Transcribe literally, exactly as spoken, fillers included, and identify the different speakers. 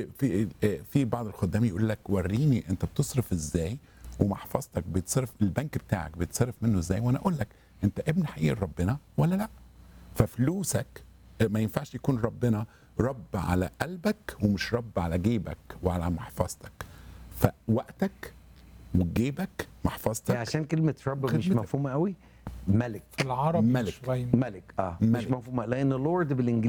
Speaker 1: في في بعض الخدام يقول لك وريني انت بتصرف ازاي ومحفظتك بتصرف، البنك بتاعك بتصرف منه ازاي، وانا اقول لك انت ابن حقيقي لربنا ولا لا. ففلوسك ما ينفعش يكون ربنا رب على قلبك ومش رب على جيبك وعلى محفظتك. فوقتك وجيبك محفظتك.
Speaker 2: يعني عشان كلمه رب مش
Speaker 1: خدمتك.
Speaker 2: مفهومه قوي. ملك
Speaker 3: في العربي
Speaker 1: ملك.
Speaker 3: مش باين.
Speaker 2: ملك اه مش
Speaker 1: ملك.
Speaker 2: مفهومه، لان لورد بالانجليزي